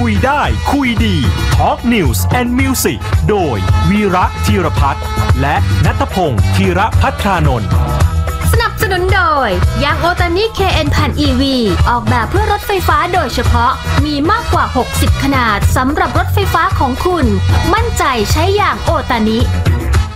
ยได้คุยดี Talk News and Music โดยวีระธีรพัฒน์และณัฐพงศ์ธีรภัทรานนท์สนับสนุนโดยยางโอตานิ KN พัน EV ออกแบบเพื่อรถไฟฟ้าโดยเฉพาะมีมากกว่า60ขนาดสำหรับรถไฟฟ้าของคุณมั่นใจใช้ยางโอตานิ